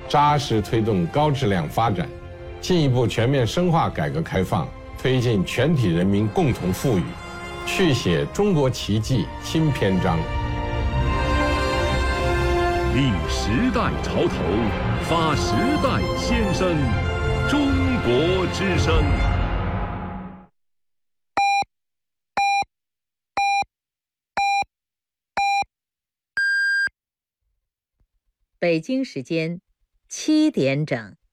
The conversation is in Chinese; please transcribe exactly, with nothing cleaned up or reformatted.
扎实推动高质量发展，进一步全面深化改革开放，推进全体人民共同富裕，续写中国奇迹新篇章。 立时代潮头，发时代先声，中国之声。 北京时间七点整。